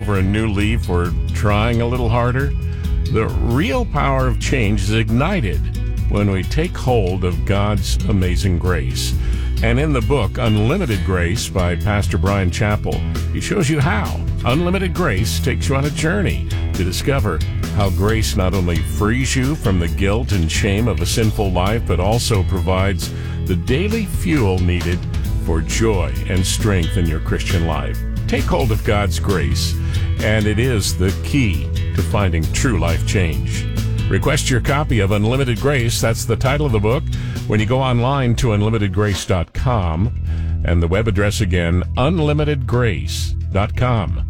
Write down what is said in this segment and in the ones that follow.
over a new leaf or trying a little harder? The real power of change is ignited when we take hold of God's amazing grace. And in the book, Unlimited Grace by Pastor Bryan Chapell, he shows you how. Unlimited Grace takes you on a journey to discover how grace not only frees you from the guilt and shame of a sinful life, but also provides the daily fuel needed for joy and strength in your Christian life. Take hold of God's grace, and it is the key to finding true life change. Request your copy of Unlimited Grace. That's the title of the book when you go online to unlimitedgrace.com. And the web address again, unlimitedgrace.com.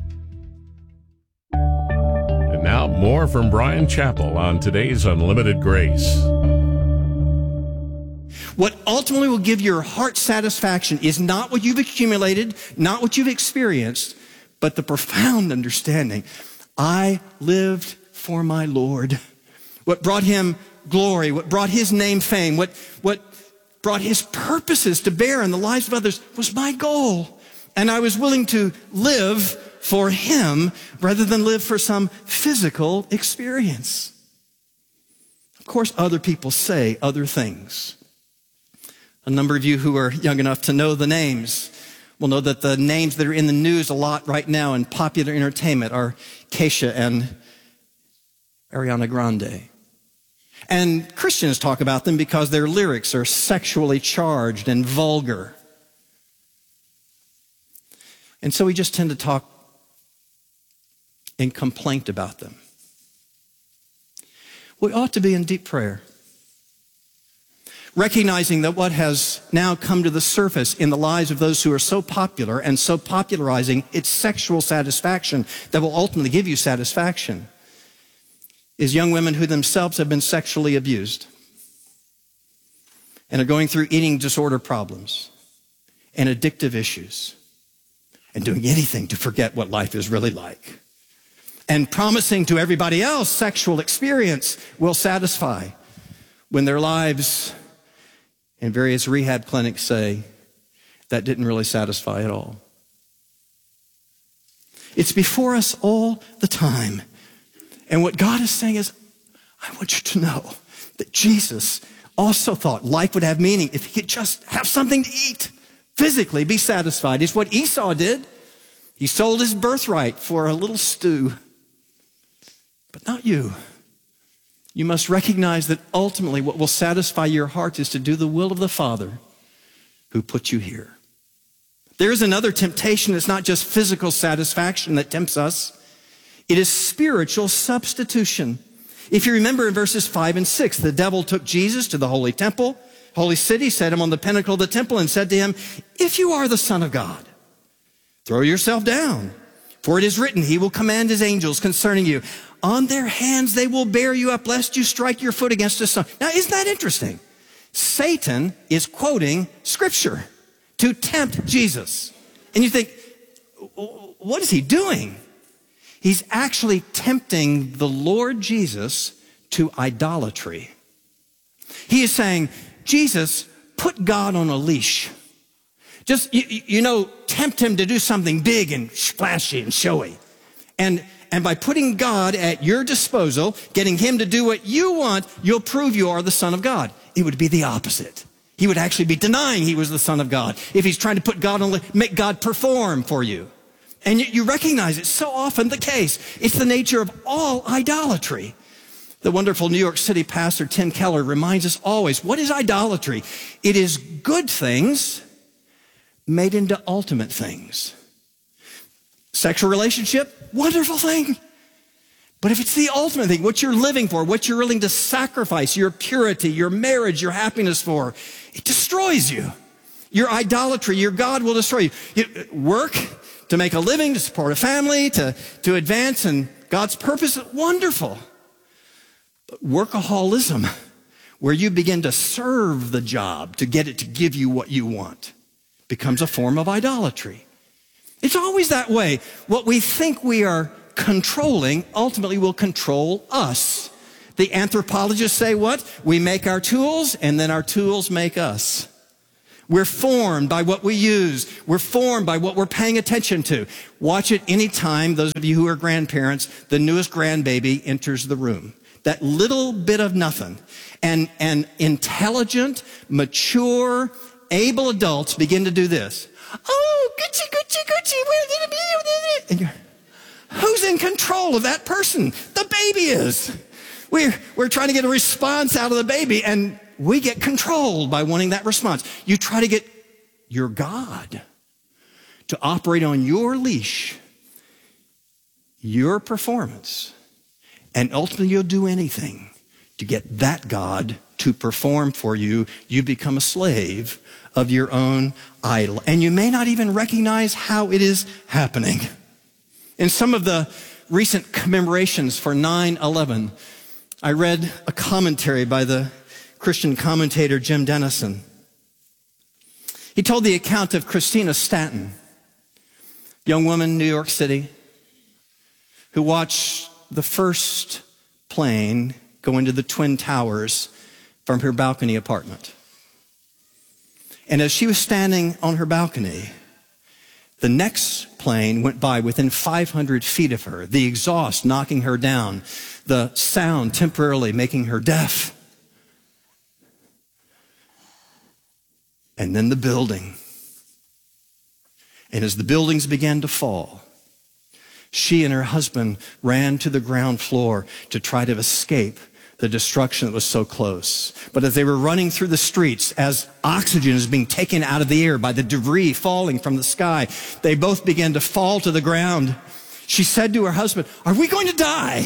And now more from Bryan Chapell on today's Unlimited Grace. What ultimately will give your heart satisfaction is not what you've accumulated, not what you've experienced, but the profound understanding. I lived for my Lord. What brought him glory, what brought his name fame, what brought his purposes to bear in the lives of others was my goal. And I was willing to live for him rather than live for some physical experience. Of course, other people say other things. A number of you who are young enough to know the names will know that the names that are in the news a lot right now in popular entertainment are Kesha and Ariana Grande. And Christians talk about them because their lyrics are sexually charged and vulgar. And so we just tend to talk in complaint about them. We ought to be in deep prayer, recognizing that what has now come to the surface in the lives of those who are so popular and so popularizing its sexual satisfaction that will ultimately give you satisfaction is young women who themselves have been sexually abused and are going through eating disorder problems and addictive issues and doing anything to forget what life is really like and promising to everybody else sexual experience will satisfy when their lives and various rehab clinics say that didn't really satisfy at all. It's before us all the time. And what God is saying is, I want you to know that Jesus also thought life would have meaning if he could just have something to eat, physically be satisfied. It's what Esau did. He sold his birthright for a little stew. But not you. You must recognize that ultimately what will satisfy your heart is to do the will of the Father who put you here. There is another temptation. It's not just physical satisfaction that tempts us. It is spiritual substitution. If you remember in verses 5 and 6, the devil took Jesus to the holy temple, holy city, set him on the pinnacle of the temple and said to him, if you are the Son of God, throw yourself down. For it is written, he will command his angels concerning you. On their hands they will bear you up, lest you strike your foot against a stone. Now, isn't that interesting? Satan is quoting Scripture to tempt Jesus. And you think, what is he doing? He's actually tempting the Lord Jesus to idolatry. He is saying, Jesus, put God on a leash. Just, tempt him to do something big and splashy and showy. And by putting God at your disposal, getting him to do what you want, you'll prove you are the Son of God. It would be the opposite. He would actually be denying he was the Son of God if he's trying to put God on, make God perform for you. And you recognize it's so often the case. It's the nature of all idolatry. The wonderful New York City pastor Tim Keller reminds us always, what is idolatry? It is good things made into ultimate things. Sexual relationship, wonderful thing. But if it's the ultimate thing, what you're living for, what you're willing to sacrifice, your purity, your marriage, your happiness for, it destroys you. Your idolatry, your God will destroy you. Work to make a living, to support a family, to advance in God's purpose, wonderful. But workaholism, where you begin to serve the job to get it to give you what you want, becomes a form of idolatry. It's always that way. What we think we are controlling ultimately will control us. The anthropologists say what? We make our tools and then our tools make us. We're formed by what we use. We're formed by what we're paying attention to. Watch it anytime, those of you who are grandparents, the newest grandbaby enters the room. That little bit of nothing. And intelligent, mature, able adults begin to do this. Oh, Gucci, Gucci, Gucci. And who's in control of that person? The baby is. We're trying to get a response out of the baby, and we get controlled by wanting that response. You try to get your God to operate on your leash, your performance, and ultimately you'll do anything to get that God to perform for you. You become a slave of your own idol, and you may not even recognize how it is happening. In some of the recent commemorations for 9/11, I read a commentary by the Christian commentator Jim Denison. He told the account of Christina Stanton, young woman, New York City, who watched the first plane go into the Twin Towers from her balcony apartment. And as she was standing on her balcony, the next plane went by within 500 feet of her, the exhaust knocking her down, the sound temporarily making her deaf. And then the building. And as the buildings began to fall, she and her husband ran to the ground floor to try to escape the destruction that was so close. But as they were running through the streets, as oxygen is being taken out of the air by the debris falling from the sky, they both began to fall to the ground. She said to her husband, "Are we going to die?"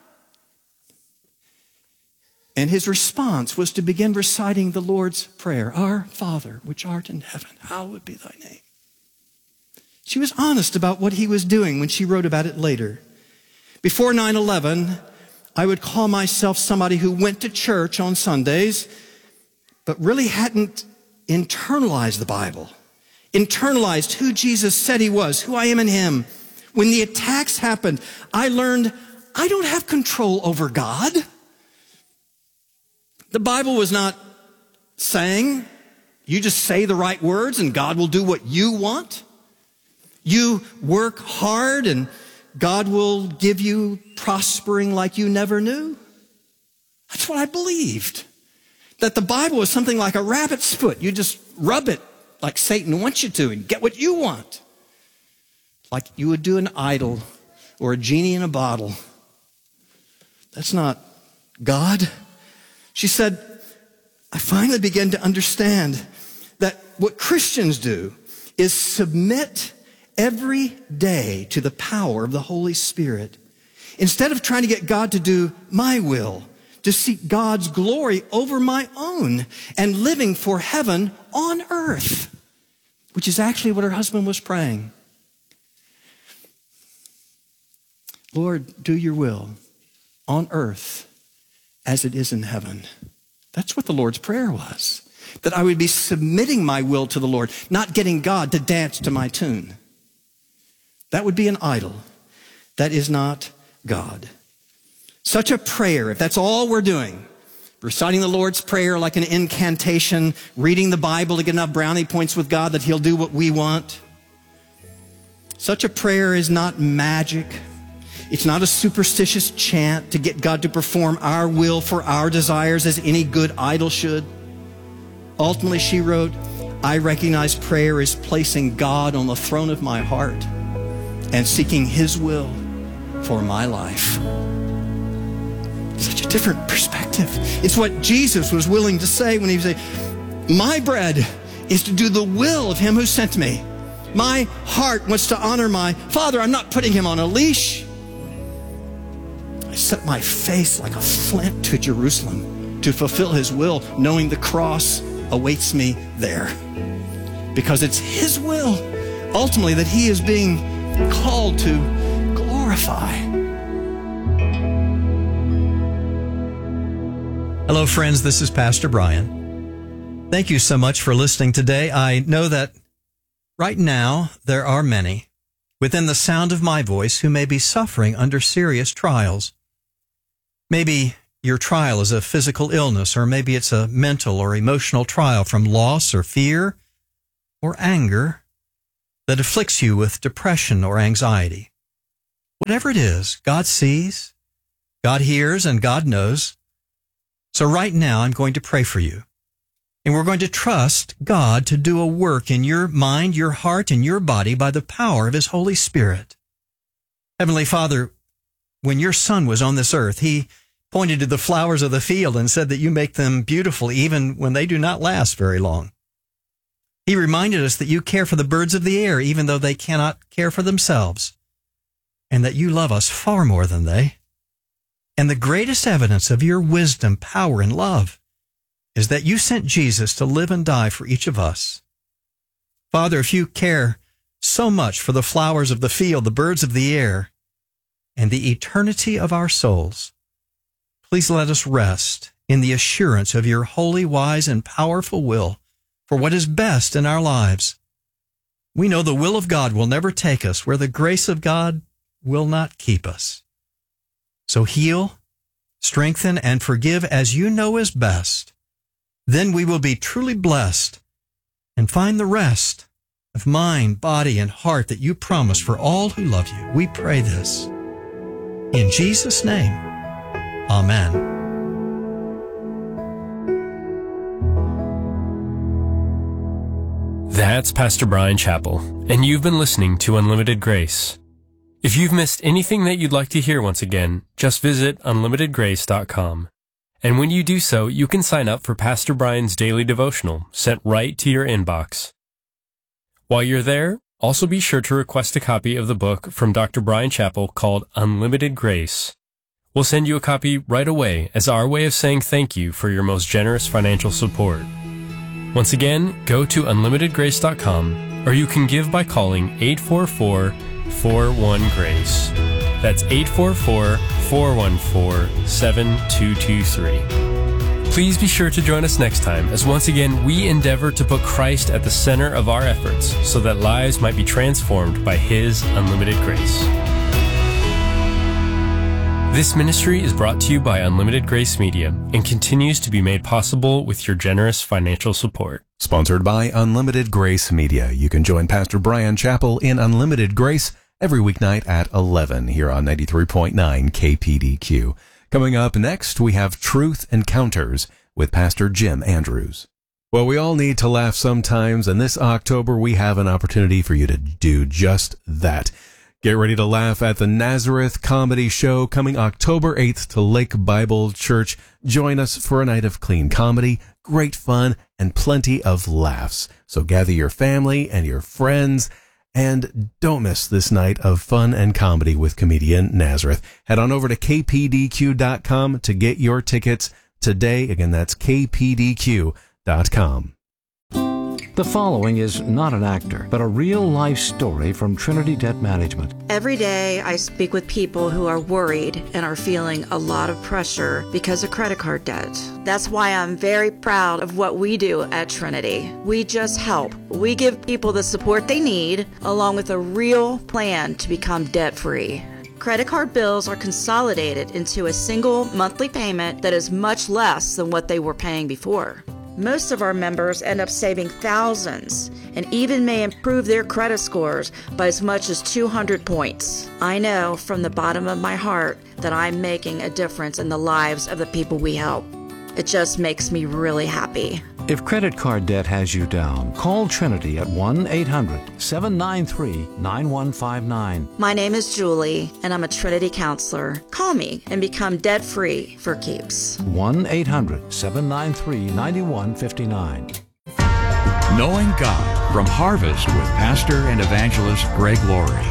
And his response was to begin reciting the Lord's Prayer. "Our Father, which art in heaven, hallowed be thy name." She was honest about what he was doing when she wrote about it later. Before 9/11, I would call myself somebody who went to church on Sundays, but really hadn't internalized the Bible, internalized who Jesus said he was, who I am in him. When the attacks happened, I learned I don't have control over God. The Bible was not saying you just say the right words and God will do what you want. You work hard and God will give you prospering like you never knew. That's what I believed. That the Bible was something like a rabbit's foot. You just rub it like Satan wants you to and get what you want. Like you would do an idol or a genie in a bottle. That's not God. She said, I finally began to understand that what Christians do is submit every day to the power of the Holy Spirit. Instead of trying to get God to do my will, to seek God's glory over my own and living for heaven on earth, which is actually what her husband was praying. Lord, do your will on earth as it is in heaven. That's what the Lord's Prayer was. That I would be submitting my will to the Lord, not getting God to dance to my tune. That would be an idol. That is not God. Such a prayer, if that's all we're doing, reciting the Lord's Prayer like an incantation, reading the Bible to get enough brownie points with God that he'll do what we want. Such a prayer is not magic. It's not a superstitious chant to get God to perform our will for our desires as any good idol should. Ultimately, she wrote, I recognize prayer is placing God on the throne of my heart and seeking his will for my life. Such a different perspective. It's what Jesus was willing to say when he said, my bread is to do the will of him who sent me. My heart wants to honor my Father. I'm not putting him on a leash. I set my face like a flint to Jerusalem to fulfill his will, knowing the cross awaits me there. Because it's his will, ultimately, that he is being called to glorify. Hello, friends. This is Pastor Brian. Thank you so much for listening today. I know that right now there are many within the sound of my voice who may be suffering under serious trials. Maybe your trial is a physical illness, or maybe it's a mental or emotional trial from loss or fear, or anger that afflicts you with depression or anxiety. Whatever it is, God sees, God hears, and God knows. So right now, I'm going to pray for you. And we're going to trust God to do a work in your mind, your heart, and your body by the power of His Holy Spirit. Heavenly Father, when your Son was on this earth, He pointed to the flowers of the field and said that you make them beautiful even when they do not last very long. He reminded us that you care for the birds of the air even though they cannot care for themselves, and that you love us far more than they. And the greatest evidence of your wisdom, power, and love is that you sent Jesus to live and die for each of us. Father, if you care so much for the flowers of the field, the birds of the air, and the eternity of our souls, please let us rest in the assurance of your holy, wise, and powerful will for what is best in our lives. We know the will of God will never take us where the grace of God will not keep us. So heal, strengthen, and forgive as you know is best. Then we will be truly blessed and find the rest of mind, body, and heart that you promise for all who love you. We pray this in Jesus' name. Amen. That's Pastor Brian Chappell, and you've been listening to Unlimited Grace. If you've missed anything that you'd like to hear once again, just visit unlimitedgrace.com. And when you do so, you can sign up for Pastor Brian's daily devotional sent right to your inbox. While you're there, also be sure to request a copy of the book from Dr. Brian Chappell called Unlimited Grace. We'll send you a copy right away as our way of saying thank you for your most generous financial support. Once again, go to unlimitedgrace.com, or you can give by calling 844-41-GRACE. That's 844-414-7223. Please be sure to join us next time as once again we endeavor to put Christ at the center of our efforts so that lives might be transformed by His unlimited grace. This ministry is brought to you by Unlimited Grace Media and continues to be made possible with your generous financial support. Sponsored by Unlimited Grace Media. You can join Pastor Brian Chappell in Unlimited Grace every weeknight at 11 here on 93.9 KPDQ. Coming up next, we have Truth Encounters with Pastor Jim Andrews. Well, we all need to laugh sometimes, and this October we have an opportunity for you to do just that. Get ready to laugh at the Nazareth Comedy Show coming October 8th to Lake Bible Church. Join us for a night of clean comedy, great fun, and plenty of laughs. So gather your family and your friends, and don't miss this night of fun and comedy with comedian Nazareth. Head on over to kpdq.com to get your tickets today. Again, that's kpdq.com. The following is not an actor, but a real-life story from Trinity Debt Management. Every day I speak with people who are worried and are feeling a lot of pressure because of credit card debt. That's why I'm very proud of what we do at Trinity. We just help. We give people the support they need, along with a real plan to become debt-free. Credit card bills are consolidated into a single monthly payment that is much less than what they were paying before. Most of our members end up saving thousands and even may improve their credit scores by as much as 200 points. I know from the bottom of my heart that I'm making a difference in the lives of the people we help. It just makes me really happy. If credit card debt has you down, call Trinity at 1-800-793-9159. My name is Julie, and I'm a Trinity counselor. Call me and become debt-free for keeps. 1-800-793-9159. Knowing God from Harvest with Pastor and Evangelist Greg Laurie.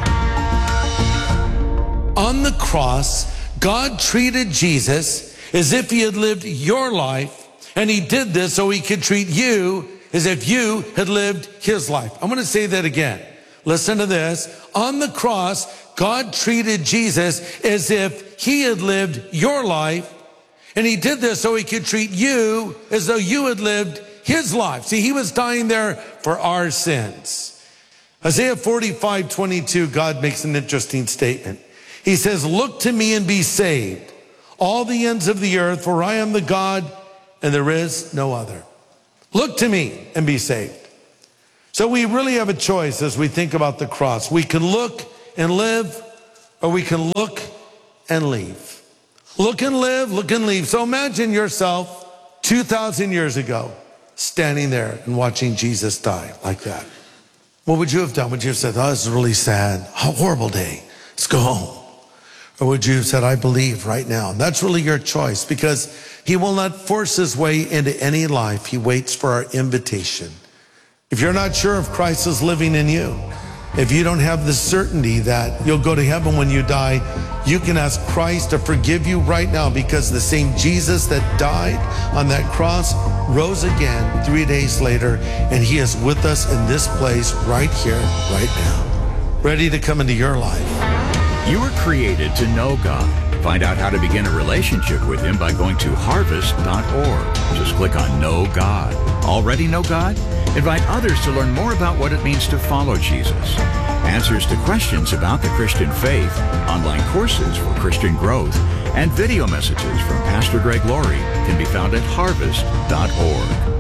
On the cross, God treated Jesus as if He had lived your life, and He did this so He could treat you as if you had lived His life. I'm going to say that again. Listen to this. On the cross, God treated Jesus as if He had lived your life, and He did this so He could treat you as though you had lived His life. See, He was dying there for our sins. Isaiah 45:22, God makes an interesting statement. He says, "Look to me and be saved, all the ends of the earth, for I am the God and there is no other." Look to me and be saved. So we really have a choice as we think about the cross. We can look and live, or we can look and leave. Look and live, look and leave. So imagine yourself 2,000 years ago standing there and watching Jesus die like that. What would you have done? Would you have said, oh, this is really sad, a horrible day, let's go home? Or would you have said, I believe right now? And that's really your choice, because he will not force his way into any life. He waits for our invitation. If you're not sure if Christ is living in you, if you don't have the certainty that you'll go to heaven when you die, you can ask Christ to forgive you right now, because the same Jesus that died on that cross rose again 3 days later, and he is with us in this place right here, right now, ready to come into your life. You were created to know God. Find out how to begin a relationship with him by going to harvest.org. Just click on Know God. Already know God? Invite others to learn more about what it means to follow Jesus. Answers to questions about the Christian faith, online courses for Christian growth, and video messages from Pastor Greg Laurie can be found at harvest.org.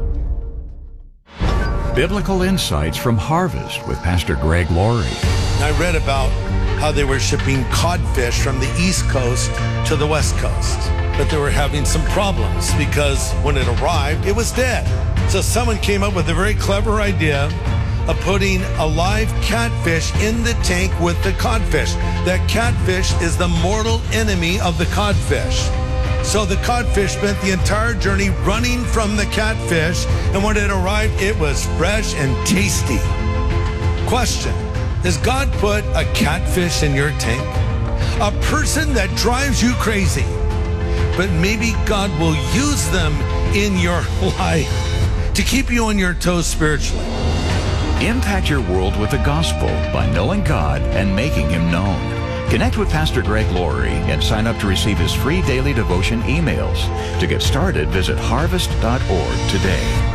Biblical Insights from Harvest with Pastor Greg Laurie. I read about how they were shipping codfish from the East Coast to the West Coast, but they were having some problems because when it arrived, it was dead. So someone came up with a very clever idea of putting a live catfish in the tank with the codfish. That catfish is the mortal enemy of the codfish. So the codfish spent the entire journey running from the catfish, and when it arrived, it was fresh and tasty. Question: does God put a catfish in your tank? A person that drives you crazy, but maybe God will use them in your life to keep you on your toes spiritually. Impact your world with the gospel by knowing God and making him known. Connect with Pastor Greg Laurie and sign up to receive his free daily devotion emails. To get started, visit harvest.org today.